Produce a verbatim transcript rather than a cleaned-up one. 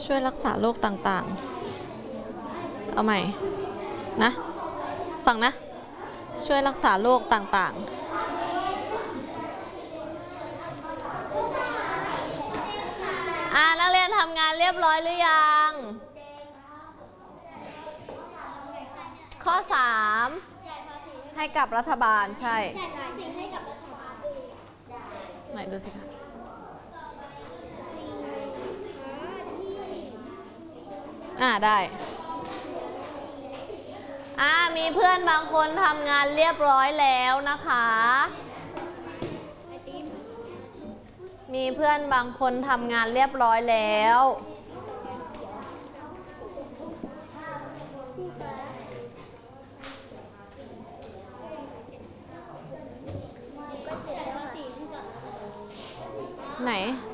ช่วยรักษาโรคต่างๆเอาใหม่นะฟังนะช่วยรักษาโรคต่างๆอ่านักเรียนทำงานเรียบร้อยหรือยังข้อสามให้กับรัฐบาลใช่ไหนดูสิคะอ่าได้อ่ามีเพื่อนบางคนทำงานเรียบร้อยแล้วนะคะมีเพื่อนบางคนทำงานเรียบร้อยแล้วไหน